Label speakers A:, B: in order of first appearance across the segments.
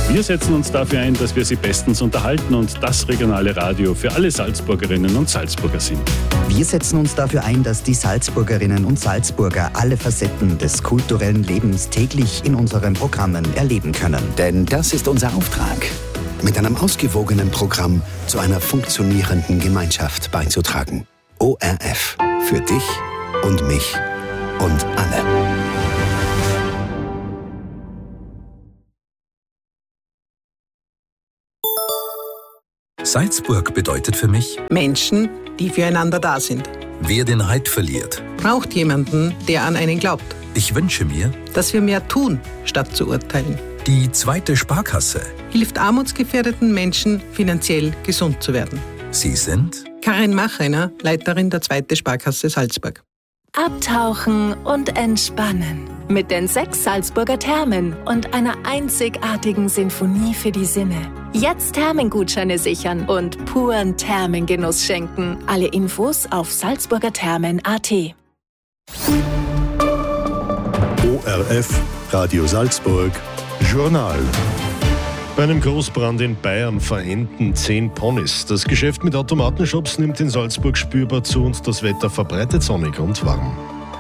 A: Wir setzen uns dafür ein, dass wir Sie bestens unterhalten und das regionale Radio für alle Salzburgerinnen und Salzburger sind.
B: Wir setzen uns dafür ein, dass die Salzburgerinnen und Salzburger alle Facetten des kulturellen Lebens täglich in unseren Programmen erleben können.
C: Denn das ist unser Auftrag, mit einem ausgewogenen Programm zu einer funktionierenden Gemeinschaft beizutragen. ORF. Für dich und mich und alle.
D: Salzburg bedeutet für mich
E: Menschen, die füreinander da sind.
D: Wer den Halt verliert.
E: Braucht jemanden, der an einen glaubt.
D: Ich wünsche mir,
E: dass wir mehr tun, statt zu urteilen.
D: Die zweite Sparkasse.
E: Hilft armutsgefährdeten Menschen, finanziell gesund zu werden.
D: Sie sind
E: Karin Machreiner, Leiterin der zweiten Sparkasse Salzburg.
F: Abtauchen und entspannen. Mit den 6 Salzburger Thermen und einer einzigartigen Sinfonie für die Sinne. Jetzt Thermengutscheine sichern und puren Thermengenuss schenken. Alle Infos auf salzburgerthermen.at.
G: ORF Radio Salzburg Journal. Bei einem Großbrand in Bayern verenden 10 Ponys. Das Geschäft mit Automatenshops nimmt in Salzburg spürbar zu und das Wetter verbreitet sonnig und warm.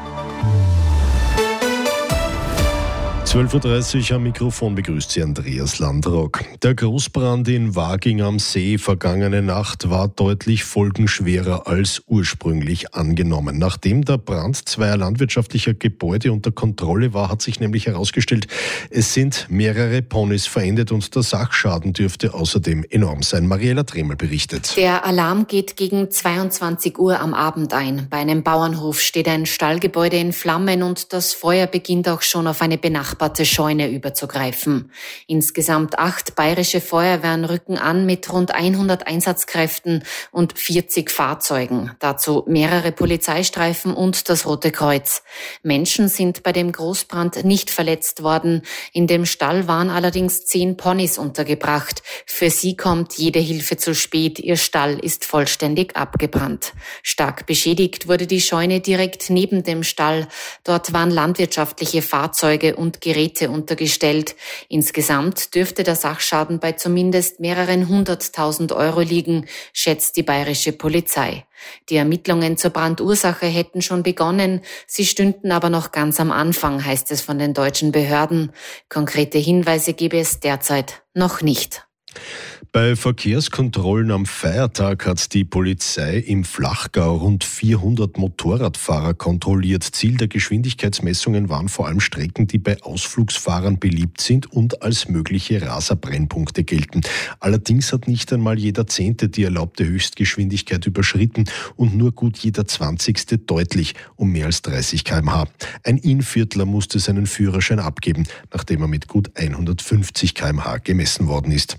G: 12.30 Uhr am Mikrofon begrüßt Sie Andreas Landrock. Der Großbrand in Waging am See vergangene Nacht war deutlich folgenschwerer als ursprünglich angenommen. Nachdem der Brand zweier landwirtschaftlicher Gebäude unter Kontrolle war, hat sich nämlich herausgestellt, es sind mehrere Ponys verendet und der Sachschaden dürfte außerdem enorm sein. Mariella Tremel berichtet.
H: Der Alarm geht gegen 22 Uhr am Abend ein. Bei einem Bauernhof steht ein Stallgebäude in Flammen und das Feuer beginnt auch schon auf eine benachbarte Scheune überzugreifen. Insgesamt 8 bayerische Feuerwehren rücken an mit rund 100 Einsatzkräften und 40 Fahrzeugen. Dazu mehrere Polizeistreifen und das Rote Kreuz. Menschen sind bei dem Großbrand nicht verletzt worden. In dem Stall waren allerdings 10 Ponys untergebracht. Für sie kommt jede Hilfe zu spät. Ihr Stall ist vollständig abgebrannt. Stark beschädigt wurde die Scheune direkt neben dem Stall. Dort waren landwirtschaftliche Fahrzeuge und Geräte untergestellt. Insgesamt dürfte der Sachschaden bei zumindest mehreren 100.000 Euro liegen, schätzt die bayerische Polizei. Die Ermittlungen zur Brandursache hätten schon begonnen, sie stünden aber noch ganz am Anfang, heißt es von den deutschen Behörden. Konkrete Hinweise gebe es derzeit noch nicht.
G: Bei Verkehrskontrollen am Feiertag hat die Polizei im Flachgau rund 400 Motorradfahrer kontrolliert. Ziel der Geschwindigkeitsmessungen waren vor allem Strecken, die bei Ausflugsfahrern beliebt sind und als mögliche Raserbrennpunkte gelten. Allerdings hat nicht einmal jeder 10. die erlaubte Höchstgeschwindigkeit überschritten und nur gut jeder 20. deutlich um mehr als 30 km/h. Ein Innviertler musste seinen Führerschein abgeben, nachdem er mit gut 150 km/h gemessen worden ist.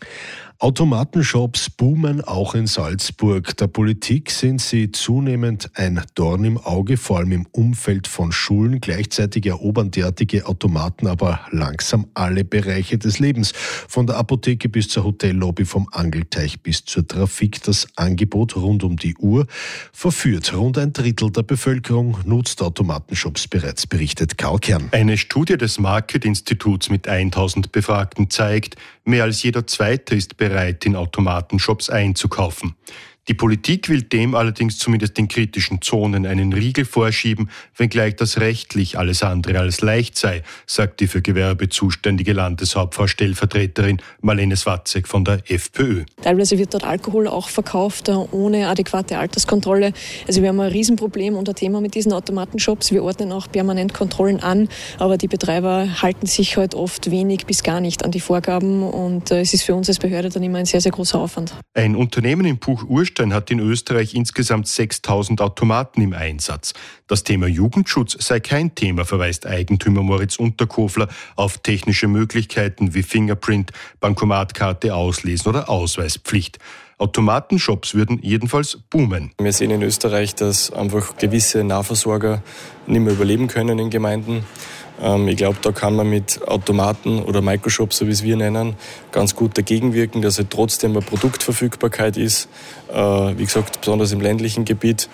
G: Automatenshops boomen auch in Salzburg. Der Politik sind sie zunehmend ein Dorn im Auge, vor allem im Umfeld von Schulen. Gleichzeitig erobern derartige Automaten aber langsam alle Bereiche des Lebens. Von der Apotheke bis zur Hotellobby, vom Angelteich bis zur Trafik. Das Angebot rund um die Uhr verführt. Rund ein Drittel der Bevölkerung nutzt Automatenshops bereits, berichtet Karl Kern.
I: Eine Studie des Market-Instituts mit 1000 Befragten zeigt, mehr als jeder Zweite ist bereit, in Automatenshops einzukaufen. Die Politik will dem allerdings zumindest in kritischen Zonen einen Riegel vorschieben, wenngleich das rechtlich alles andere als leicht sei, sagt die für Gewerbe zuständige Landeshauptfrau Stellvertreterin Marlene Swatzek von der FPÖ.
J: Teilweise wird dort Alkohol auch verkauft, ohne adäquate Alterskontrolle. Also wir haben ein Riesenproblem und ein Thema mit diesen Automatenshops. Wir ordnen auch permanent Kontrollen an, aber die Betreiber halten sich halt oft wenig bis gar nicht an die Vorgaben und es ist für uns als Behörde dann immer ein sehr, sehr großer Aufwand.
I: Ein Unternehmen in Buch-Urstein hat in Österreich insgesamt 6.000 Automaten im Einsatz. Das Thema Jugendschutz sei kein Thema, verweist Eigentümer Moritz Unterkofler auf technische Möglichkeiten wie Fingerprint, Bankomatkarte auslesen oder Ausweispflicht. Automatenshops würden jedenfalls boomen.
K: Wir sehen in Österreich, dass einfach gewisse Nahversorger nicht mehr überleben können in Gemeinden. Ich glaube, da kann man mit Automaten oder Microshops, so wie es wir nennen, ganz gut dagegen wirken, dass trotzdem eine Produktverfügbarkeit ist. Wie gesagt, besonders im ländlichen Gebiet.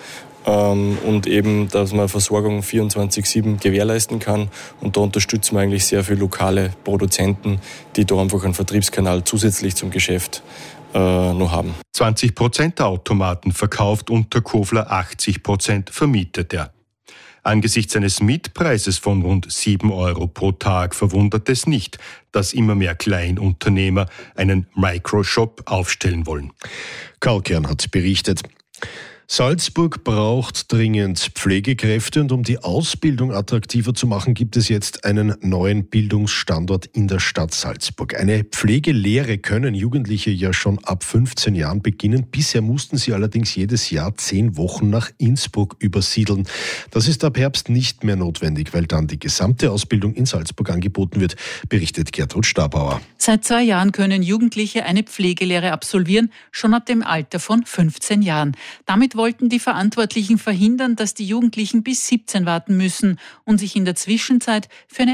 K: und eben, dass man Versorgung 24/7 gewährleisten kann. Und da unterstützen wir eigentlich sehr viele lokale Produzenten, die da einfach einen Vertriebskanal zusätzlich zum Geschäft noch haben.
I: 20% der Automaten verkauft Unterkofler, 80% vermietet er. Angesichts eines Mietpreises von rund 7 € pro Tag verwundert es nicht, dass immer mehr Kleinunternehmer einen Microshop aufstellen wollen.
G: Karl Kern hat berichtet. Salzburg braucht dringend Pflegekräfte und um die Ausbildung attraktiver zu machen, gibt es jetzt einen neuen Bildungsstandort in der Stadt Salzburg. Eine Pflegelehre können Jugendliche ja schon ab 15 Jahren beginnen. Bisher mussten sie allerdings jedes Jahr 10 Wochen nach Innsbruck übersiedeln. Das ist ab Herbst nicht mehr notwendig, weil dann die gesamte Ausbildung in Salzburg angeboten wird, berichtet Gertrud Stabauer.
L: Seit 2 Jahren können Jugendliche eine Pflegelehre absolvieren, schon ab dem Alter von 15 Jahren. Damit wollten die Verantwortlichen verhindern, dass die Jugendlichen bis 17 warten müssen und sich in der Zwischenzeit für eine